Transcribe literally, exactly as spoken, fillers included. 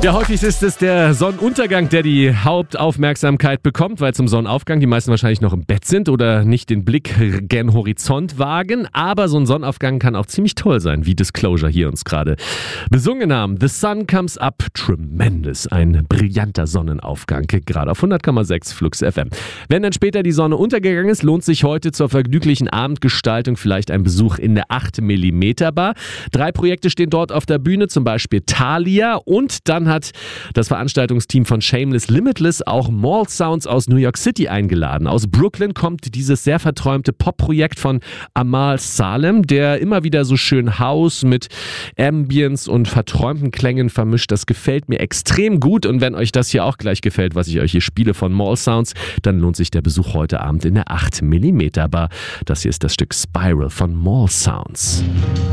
Ja, häufig ist es der Sonnenuntergang, der die Hauptaufmerksamkeit bekommt, weil zum Sonnenaufgang die meisten wahrscheinlich noch im Bett sind oder nicht den Blick gen Horizont wagen. Aber so ein Sonnenaufgang kann auch ziemlich toll sein, wie Disclosure hier uns gerade besungen haben. The Sun Comes Up, tremendous. Ein brillanter Sonnenaufgang, gerade auf hundert Komma sechs Flux F M. Wenn dann später die Sonne untergegangen ist, lohnt sich heute zur vergnüglichen Abendgestaltung vielleicht ein Besuch in der acht Millimeter Bar. Drei Projekte stehen dort auf der Bühne, zum Beispiel Thalia, und dann hat hat das Veranstaltungsteam von Shameless Limitless auch Mall Sounds aus New York City eingeladen. Aus Brooklyn kommt dieses sehr verträumte Pop-Projekt von Amal Salem, der immer wieder so schön House mit Ambience und verträumten Klängen vermischt. Das gefällt mir extrem gut, und wenn euch das hier auch gleich gefällt, was ich euch hier spiele von Mall Sounds, dann lohnt sich der Besuch heute Abend in der acht Millimeter Bar. Das hier ist das Stück Spiral von Mall Sounds.